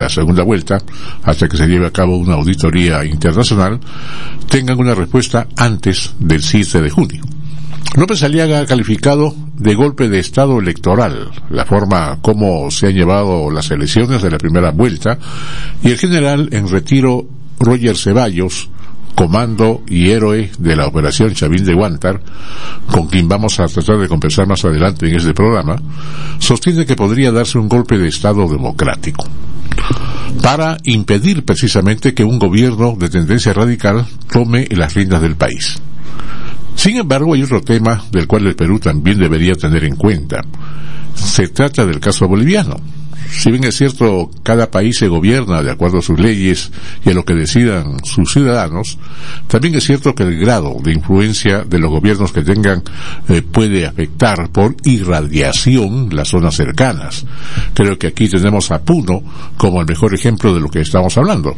la segunda vuelta, hasta que se lleve a cabo una auditoría internacional, tengan una respuesta antes del 7 de junio. López Aliaga ha calificado de golpe de estado electoral la forma como se han llevado las elecciones de la primera vuelta, y el general en retiro Roger Ceballos, comando y héroe de la operación Chavín de Huántar, con quien vamos a tratar de conversar más adelante en este programa, sostiene que podría darse un golpe de estado democrático para impedir precisamente que un gobierno de tendencia radical tome las riendas del país. Sin embargo, hay otro tema del cual el Perú también debería tener en cuenta. Se trata del caso boliviano. Si bien es cierto, cada país se gobierna de acuerdo a sus leyes y a lo que decidan sus ciudadanos, también es cierto que el grado de influencia de los gobiernos que tengan puede afectar por irradiación las zonas cercanas. Creo que aquí tenemos a Puno como el mejor ejemplo de lo que estamos hablando.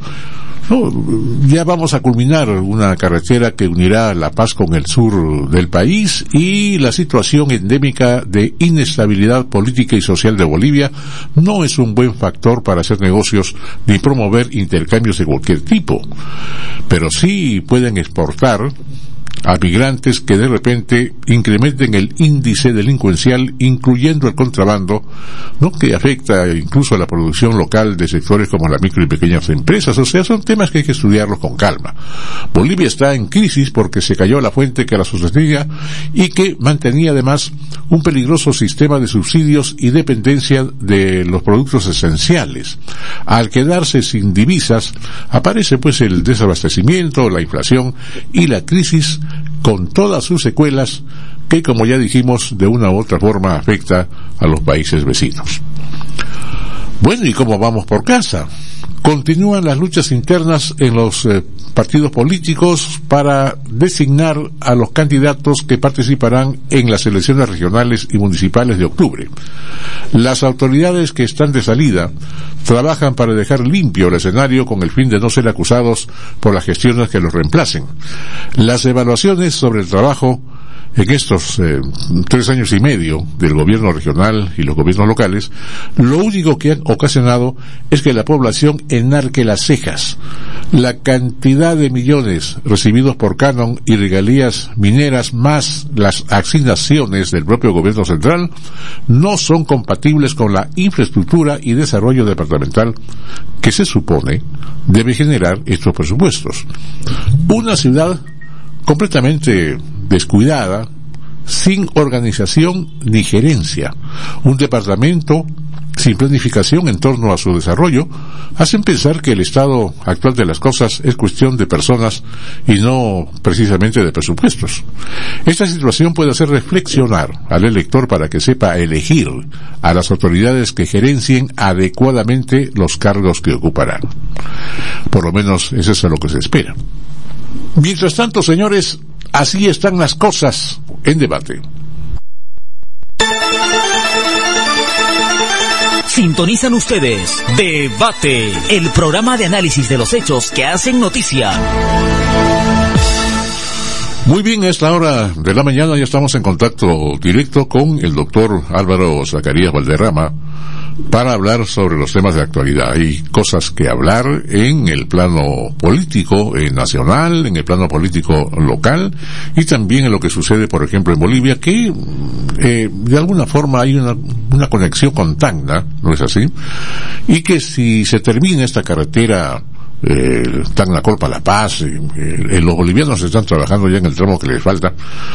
Ya vamos a culminar una carretera que unirá La Paz con el sur del país, y la situación endémica de inestabilidad política y social de Bolivia no es un buen factor para hacer negocios ni promover intercambios de cualquier tipo, pero sí pueden exportar a migrantes que de repente incrementen el índice delincuencial, incluyendo el contrabando, ¿no?, que afecta incluso a la producción local de sectores como las micro y pequeñas empresas. O sea, son temas que hay que estudiarlos con calma. Bolivia está en crisis porque se cayó la fuente que la sostenía y que mantenía además un peligroso sistema de subsidios y dependencia de los productos esenciales. Al quedarse sin divisas, aparece pues el desabastecimiento, la inflación y la crisis, con todas sus secuelas que, como ya dijimos, de una u otra forma afecta a los países vecinos. Bueno, ¿y cómo vamos por casa? Continúan las luchas internas en los partidos políticos para designar a los candidatos que participarán en las elecciones regionales y municipales de octubre. Las autoridades que están de salida trabajan para dejar limpio el escenario con el fin de no ser acusados por las gestiones que los reemplacen. Las evaluaciones sobre el trabajo en estos 3 años y medio del gobierno regional y los gobiernos locales, lo único que han ocasionado es que la población enarque las cejas. La cantidad de millones recibidos por canon y regalías mineras, más las asignaciones del propio gobierno central, no son compatibles con la infraestructura y desarrollo departamental que se supone debe generar estos presupuestos. Una ciudad completamente descuidada, sin organización ni gerencia, un departamento sin planificación en torno a su desarrollo, hacen pensar que el estado actual de las cosas es cuestión de personas y no precisamente de presupuestos. Esta situación puede hacer reflexionar al elector para que sepa elegir a las autoridades que gerencien adecuadamente los cargos que ocuparán. Por lo menos eso es a lo que se espera. Mientras tanto, señores, así están las cosas en debate. Sintonizan ustedes Debate, el programa de análisis de los hechos que hacen noticia. Muy bien, a esta hora de la mañana ya estamos en contacto directo con el doctor Álvaro Zacarías Valderrama para hablar sobre los temas de actualidad. Hay cosas que hablar en el plano político nacional, en el plano político local y también en lo que sucede, por ejemplo, en Bolivia, que de alguna forma hay una conexión con Tacna, ¿no es así? Y que si se termina esta carretera Tacna Colpa La Paz, los bolivianos están trabajando ya en el tramo que les falta.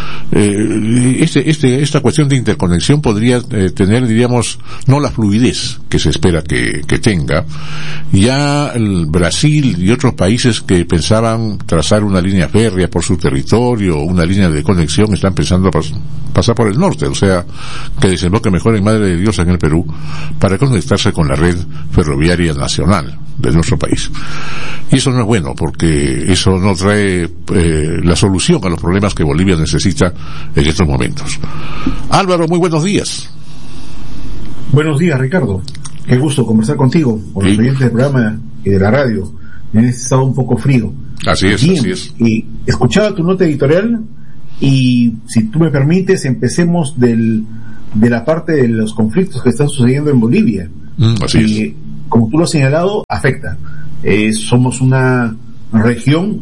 Esta cuestión de interconexión podría tener, diríamos, no la fluidez que se espera que tenga. Ya el Brasil y otros países que pensaban trazar una línea férrea por su territorio, una línea de conexión, están pensando pasar por el norte, o sea, que desemboque mejor en Madre de Dios en el Perú para conectarse con la red ferroviaria nacional de nuestro país. Y eso no es bueno, porque eso no trae la solución a los problemas que Bolivia necesita en estos momentos. Álvaro, muy buenos días. Buenos días, Ricardo. Qué gusto conversar contigo, con los oyentes del programa y de la radio. En este estado un poco frío. Así es, bien, así es. Y escuchaba tu nota editorial y, si tú me permites, empecemos de la parte de los conflictos que están sucediendo en Bolivia. Así es. como tú lo has señalado, afecta. Somos una región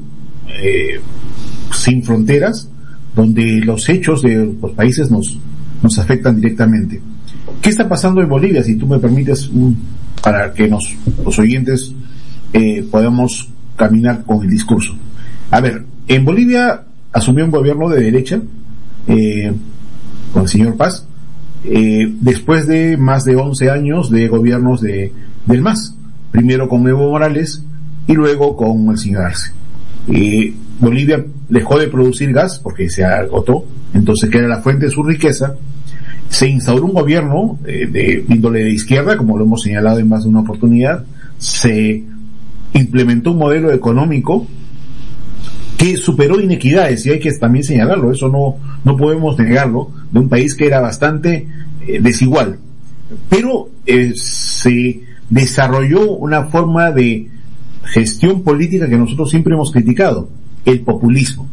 sin fronteras, donde los hechos de los países nos afectan directamente. ¿Qué está pasando en Bolivia? Si tú me permites, para que los oyentes podamos caminar con el discurso. A ver, en Bolivia asumió un gobierno de derecha, con el señor Paz, después de más de 11 años de gobiernos del MAS, primero con Evo Morales y luego con el señor Arce. Bolivia dejó de producir gas porque se agotó, entonces que era la fuente de su riqueza. Se instauró un gobierno de índole de izquierda, como lo hemos señalado en más de una oportunidad. Se implementó un modelo económico que superó inequidades, y hay que también señalarlo, eso no podemos negarlo, de un país que era bastante desigual. Pero se desarrolló una forma de gestión política que nosotros siempre hemos criticado, el populismo.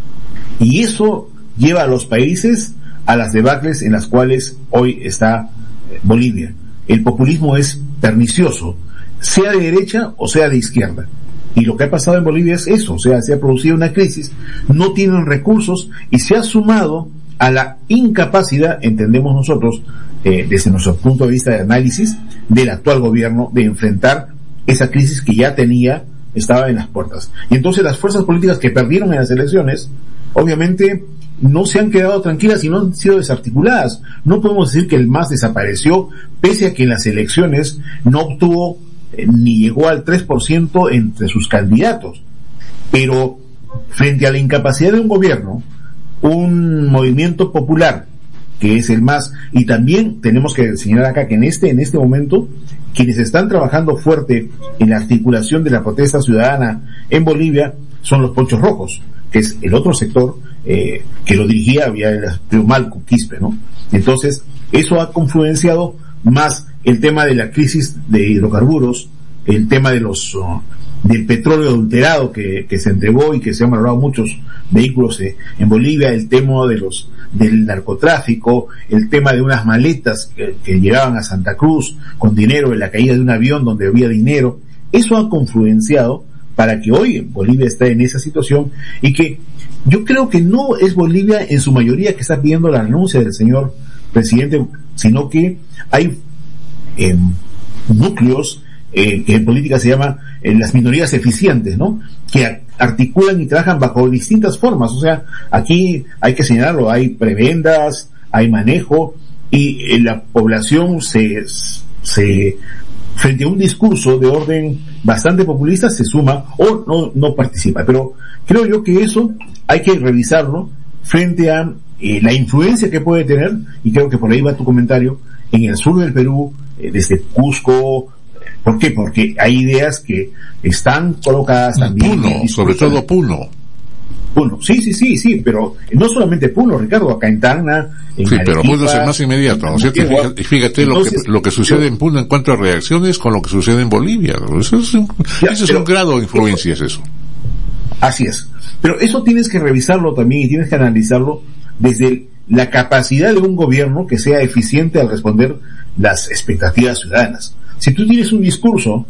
Y eso lleva a los países a las debacles en las cuales hoy está Bolivia. El populismo es pernicioso, sea de derecha o sea de izquierda. Y lo que ha pasado en Bolivia es eso, o sea, se ha producido una crisis, no tienen recursos y se ha sumado a la incapacidad, entendemos nosotros, desde nuestro punto de vista de análisis, del actual gobierno de enfrentar esa crisis que ya estaba en las puertas. Y entonces las fuerzas políticas que perdieron en las elecciones, obviamente, no se han quedado tranquilas y no han sido desarticuladas. No podemos decir que el MAS desapareció, pese a que en las elecciones no obtuvo ni llegó al 3% entre sus candidatos. Pero frente a la incapacidad de un gobierno, un movimiento popular que es el MAS, y también tenemos que señalar acá que en este momento quienes están trabajando fuerte en la articulación de la protesta ciudadana en Bolivia son los Ponchos Rojos, que es el otro sector que lo dirigía había el Malco Quispe, ¿no? Entonces eso ha confluenciado más el tema de la crisis de hidrocarburos, el tema de del petróleo adulterado que se entregó y que se han valorado muchos vehículos en Bolivia, el tema del narcotráfico, el tema de unas maletas que llegaban a Santa Cruz con dinero en la caída de un avión donde había dinero. Eso ha confluenciado para que hoy Bolivia esté en esa situación, y que yo creo que no es Bolivia en su mayoría que está pidiendo la renuncia del señor presidente, sino que hay núcleos que en política se llama las minorías eficientes, ¿no? Que articulan y trabajan bajo distintas formas. O sea, aquí hay que señalarlo, hay prebendas, hay manejo, y la población se frente a un discurso de orden bastante populista se suma o no participa. Pero creo yo que eso hay que revisarlo frente a la influencia que puede tener, y creo que por ahí va tu comentario, en el sur del Perú, desde Cusco. ¿Por qué? Porque hay ideas que están colocadas también. Puno, sobre todo Puno. Puno, sí, pero no solamente Puno, Ricardo, acá en Tacna, en Arequipa, pero Puno es el más inmediato, ¿no es cierto? Fíjate entonces, lo que sucede en Puno en cuanto a reacciones con lo que sucede en Bolivia. Eso es un grado de influencia, es eso. Así es. Pero eso tienes que revisarlo también, y tienes que analizarlo desde la capacidad de un gobierno que sea eficiente al responder las expectativas ciudadanas. Si tú tienes un discurso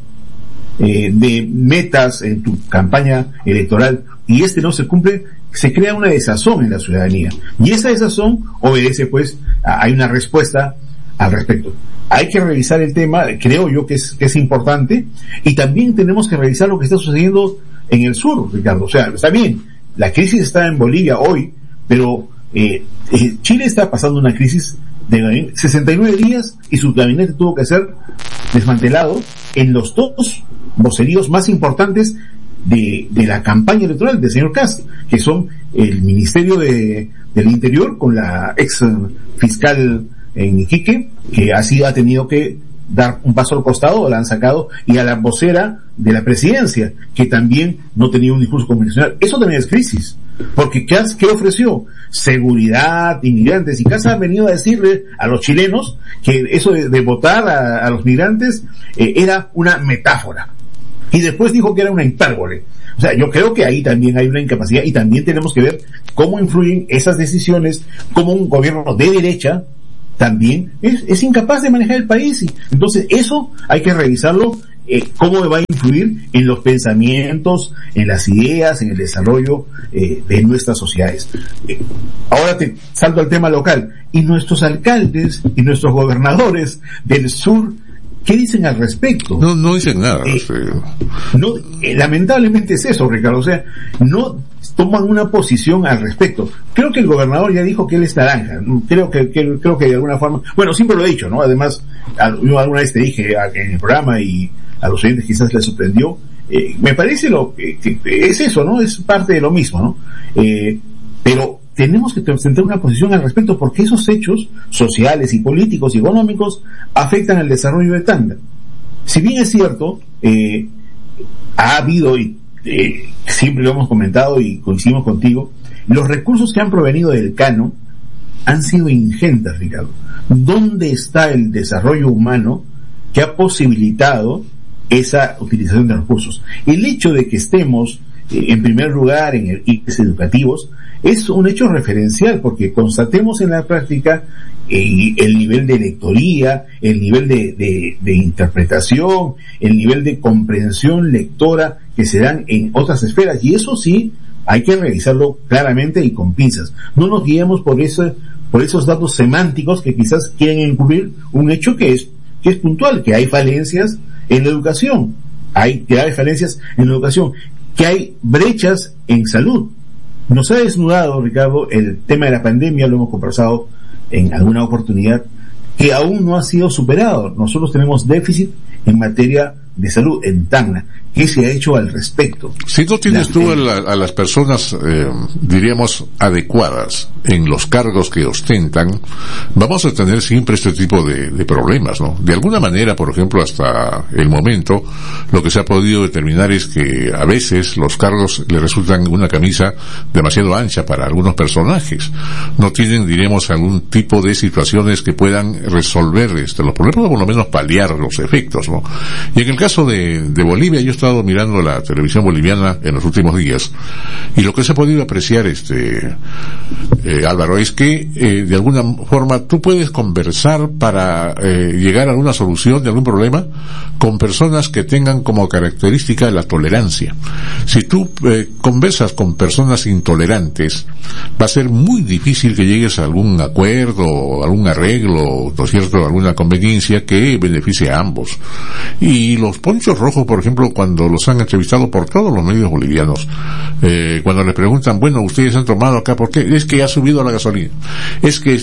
de metas en tu campaña electoral y no se cumple, se crea una desazón en la ciudadanía, y esa desazón obedece pues hay una respuesta al respecto. Hay que revisar el tema, creo yo que es importante, y también tenemos que revisar lo que está sucediendo en el sur, Ricardo. O sea, está bien, la crisis está en Bolivia hoy, pero Chile está pasando una crisis de 69 días y su gabinete tuvo que ser desmantelado en los dos voceríos más importantes de la campaña electoral del señor Kast, que son el Ministerio del Interior con la ex fiscal en Iquique, que así ha tenido que dar un paso al costado, la han sacado, y a la vocera de la presidencia, que también no tenía un discurso convencional. Eso también es crisis, porque ¿qué ofreció? Seguridad, inmigrantes, y Kast ha venido a decirle a los chilenos que eso de votar a los migrantes era una metáfora, y después dijo que era una hipérbole. O sea, yo creo que ahí también hay una incapacidad, y también tenemos que ver cómo influyen esas decisiones, como un gobierno de derecha también es incapaz de manejar el país. Y entonces eso hay que revisarlo, cómo va a influir en los pensamientos, en las ideas, en el desarrollo de nuestras sociedades. Ahora te salto al tema local. Y nuestros alcaldes y nuestros gobernadores del sur, ¿qué dicen al respecto? No dicen nada. Lamentablemente es eso, Ricardo. O sea, no toman una posición al respecto. Creo que el gobernador ya dijo que él es naranja. Creo que de alguna forma, bueno, siempre lo he dicho, ¿no? Además, yo alguna vez te dije en el programa y a los oyentes quizás les sorprendió. Me parece que es eso, ¿no? Es parte de lo mismo, ¿no? Pero tenemos que tener una posición al respecto, porque esos hechos sociales y políticos y económicos afectan al desarrollo de Tacna. Si bien es cierto, ha habido, y siempre lo hemos comentado y coincidimos contigo, los recursos que han provenido del Cano han sido ingentes, Ricardo. ¿Dónde está el desarrollo humano que ha posibilitado esa utilización de recursos? El hecho de que estemos en primer lugar en índices educativos es un hecho referencial, porque constatemos en la práctica el nivel de lectoría, el nivel de interpretación, el nivel de comprensión lectora que se dan en otras esferas, y eso sí hay que revisarlo claramente y con pinzas. No nos guiemos por esos datos semánticos que quizás quieren encubrir un hecho que es puntual, que hay falencias en la educación, que hay brechas en salud. Nos ha desnudado, Ricardo, el tema de la pandemia, lo hemos conversado en alguna oportunidad, que aún no ha sido superado. Nosotros tenemos déficit en materia de salud en Tacna. ¿Qué se ha hecho al respecto? Si no tienes tú a las personas, diríamos, adecuadas en los cargos que ostentan, vamos a tener siempre este tipo de problemas, ¿no? De alguna manera, por ejemplo, hasta el momento, lo que se ha podido determinar es que a veces los cargos le resultan una camisa demasiado ancha para algunos personajes. No tienen, diríamos, algún tipo de situaciones que puedan resolver los problemas, o por lo menos paliar los efectos, ¿no? Y en el caso de Bolivia, yo he estado mirando la televisión boliviana en los últimos días, y lo que se ha podido apreciar, Álvaro, es que de alguna forma tú puedes conversar para llegar a alguna solución de algún problema con personas que tengan como característica la tolerancia. Si tú conversas con personas intolerantes, va a ser muy difícil que llegues a algún acuerdo, algún arreglo, ¿no es cierto?, alguna conveniencia que beneficie a ambos. Y los ponchos rojos, por ejemplo, cuando los han entrevistado por todos los medios bolivianos, cuando les preguntan, bueno, ustedes han tomado acá, ¿por qué? Es que ha subido la gasolina, es que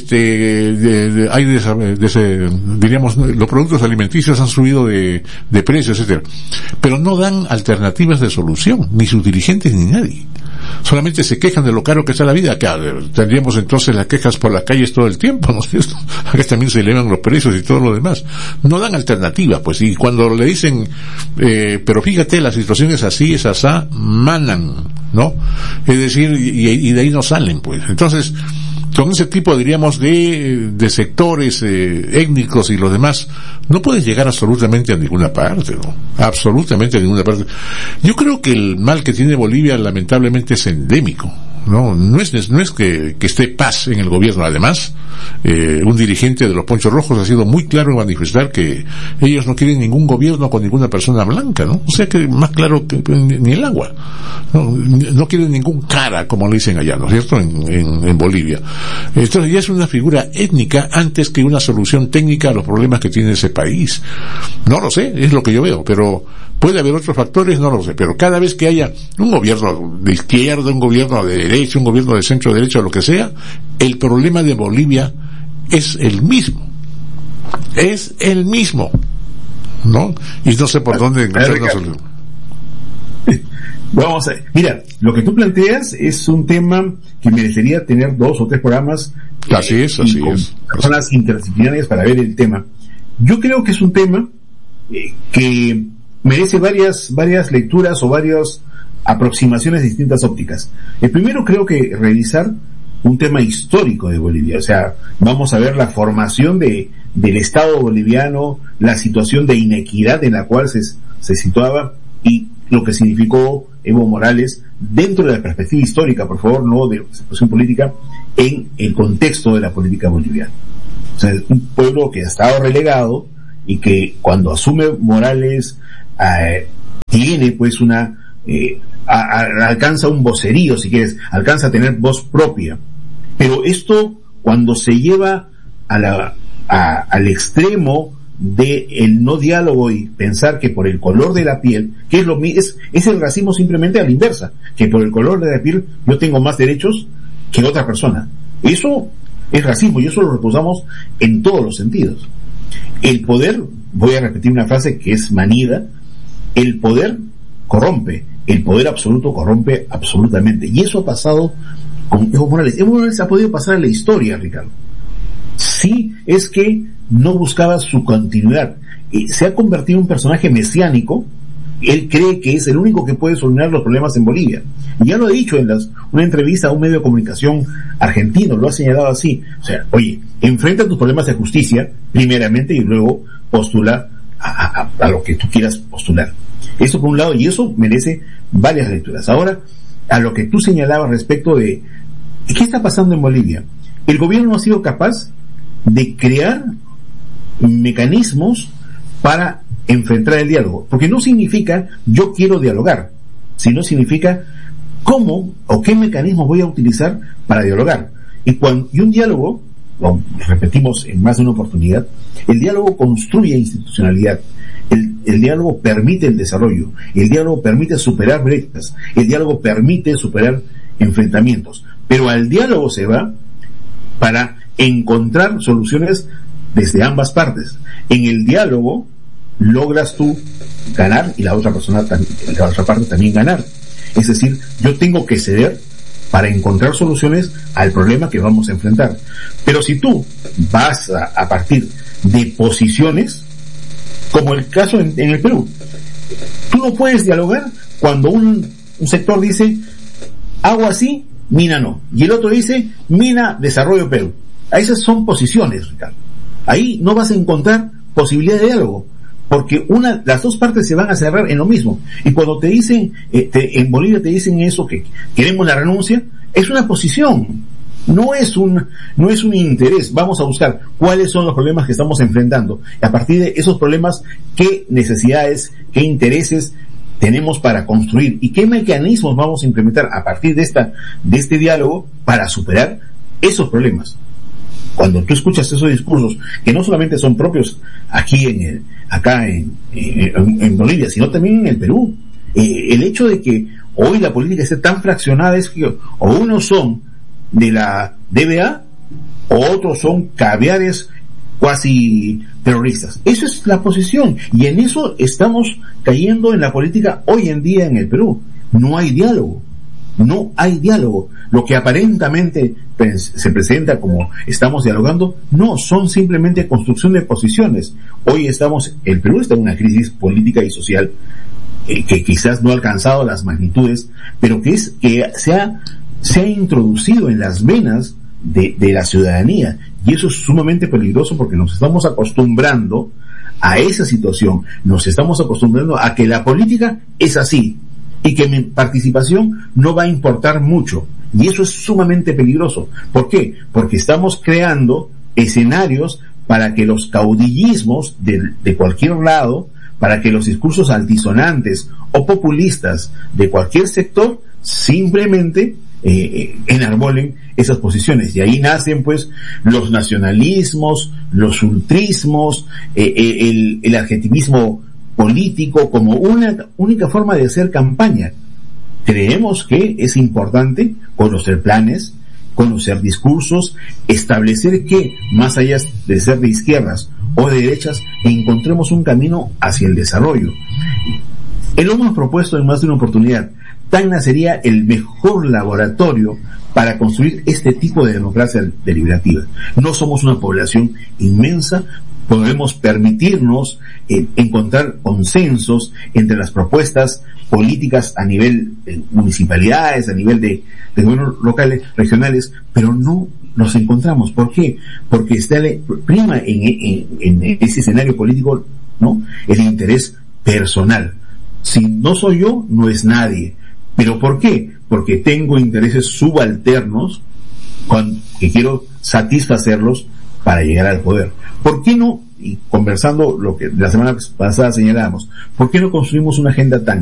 hay diríamos, los productos alimenticios han subido de precio, etcétera, pero no dan alternativas de solución, ni sus dirigentes ni nadie. Solamente se quejan de lo caro que está la vida. Acá tendríamos entonces las quejas por las calles todo el tiempo, ¿no es cierto? Acá también se elevan los precios y todo lo demás. No dan alternativas, pues, y cuando le dicen, pero fíjate, la situación es así, es asá, manan, ¿no? Es decir, y de ahí no salen, pues. Entonces, con ese tipo, diríamos, de sectores étnicos y los demás, no puedes llegar absolutamente a ninguna parte, ¿no? Absolutamente a ninguna parte. Yo creo que el mal que tiene Bolivia lamentablemente es endémico, ¿no? No es que esté paz en el gobierno. Además, un dirigente de los Ponchos Rojos ha sido muy claro en manifestar que ellos no quieren ningún gobierno con ninguna persona blanca, ¿no? O sea, que más claro que ni el agua, no quieren ningún cara, como le dicen allá, ¿no es cierto?, en Bolivia. Entonces ya es una figura étnica antes que una solución técnica a los problemas que tiene ese país. No lo sé, es lo que yo veo, pero puede haber otros factores, no lo sé, pero cada vez que haya un gobierno de izquierda, un gobierno de derecha, un gobierno de centro derecha, lo que sea, el problema de Bolivia es el mismo, ¿no? Y no sé por dónde encontrar una solución. Vamos a ver. Mira, lo que tú planteas es un tema que merecería tener 2 o 3 programas. Así es. Personas interdisciplinarias para ver el tema. Yo creo que es un tema que merece varias lecturas o varias aproximaciones de distintas ópticas. El primero, creo que revisar un tema histórico de Bolivia. O sea, vamos a ver la formación del Estado boliviano, la situación de inequidad en la cual se situaba, y lo que significó Evo Morales dentro de la perspectiva histórica, por favor, no de situación política, en el contexto de la política boliviana. O sea, es un pueblo que ha estado relegado y que cuando asume Morales tiene pues alcanza un vocerío, si quieres, alcanza a tener voz propia. Pero esto, cuando se lleva al extremo de el no diálogo y pensar que por el color de la piel, que es el racismo simplemente a la inversa, que por el color de la piel yo tengo más derechos que otra persona. Eso es racismo y eso lo repudiamos en todos los sentidos. El poder, voy a repetir una frase que es manida, el poder corrompe, el poder absoluto corrompe absolutamente. Y eso ha pasado con Evo Morales. Evo Morales ha podido pasar a la historia, Ricardo. Sí, es que no buscaba su continuidad. Se ha convertido en un personaje mesiánico. Él cree que es el único que puede solucionar los problemas en Bolivia. Y ya lo ha dicho en una entrevista a un medio de comunicación argentino, lo ha señalado así. O sea, oye, enfrenta tus problemas de justicia, primeramente, y luego postula a lo que tú quieras postular. Eso por un lado, y eso merece varias lecturas. Ahora, a lo que tú señalabas respecto de ¿qué está pasando en Bolivia? El gobierno no ha sido capaz de crear mecanismos para enfrentar el diálogo, porque no significa yo quiero dialogar, sino significa cómo o qué mecanismos voy a utilizar para dialogar. Y un diálogo, lo repetimos en más de una oportunidad, el diálogo construye institucionalidad, el diálogo permite el desarrollo, el diálogo permite superar brechas, el diálogo permite superar enfrentamientos, pero al diálogo se va para encontrar soluciones desde ambas partes. En el diálogo logras tú ganar y la otra parte también ganar. Es decir, yo tengo que ceder para encontrar soluciones al problema que vamos a enfrentar. Pero si tú vas a partir de posiciones, como el caso en el Perú, tú no puedes dialogar cuando un sector dice agua sí, mina no, y el otro dice mina, desarrollo Perú. Esas son posiciones, Ricardo. Ahí no vas a encontrar posibilidad de diálogo, porque las dos partes se van a cerrar en lo mismo. Y cuando te dicen, en Bolivia te dicen eso, que queremos la renuncia, es una posición, no es un interés. Vamos a buscar cuáles son los problemas que estamos enfrentando, y a partir de esos problemas, qué necesidades, qué intereses tenemos para construir y qué mecanismos vamos a implementar a partir de este diálogo para superar esos problemas. Cuando tú escuchas esos discursos, que no solamente son propios aquí en Bolivia, sino también en el Perú, el hecho de que hoy la política esté tan fraccionada es que o unos son de la DBA o otros son caviares cuasi terroristas. Eso es la posición, y en eso estamos cayendo en la política hoy en día en el Perú. No hay diálogo. Lo que aparentemente se presenta como estamos dialogando, no, son simplemente construcción de posiciones. Hoy el Perú está en una crisis política y social que quizás no ha alcanzado las magnitudes, pero que se ha introducido en las venas de la ciudadanía, y eso es sumamente peligroso porque nos estamos acostumbrando a esa situación, nos estamos acostumbrando a que la política es así y que mi participación no va a importar mucho, y eso es sumamente peligroso. ¿Por qué? Porque estamos creando escenarios para que los caudillismos de cualquier lado, para que los discursos altisonantes o populistas de cualquier sector simplemente enarbolen esas posiciones, y ahí nacen pues los nacionalismos, los ultrismos, el adjetivismo político como una única forma de hacer campaña. Creemos que es importante conocer planes, conocer discursos, establecer que, más allá de ser de izquierdas o de derechas, encontremos un camino hacia el desarrollo. Lo hemos propuesto en más de una oportunidad. Tacna sería el mejor laboratorio para construir este tipo de democracia deliberativa. No somos una población inmensa, podemos permitirnos encontrar consensos entre las propuestas políticas a nivel de municipalidades, a nivel de gobiernos locales, regionales, pero no los encontramos. ¿Por qué? Porque prima en ese escenario político, ¿no?, el interés personal. Si no soy yo, no es nadie. ¿Pero por qué? Porque tengo intereses subalternos que quiero satisfacerlos para llegar al poder. ¿Por qué no, y conversando lo que la semana pasada señalábamos, por qué no construimos una agenda tan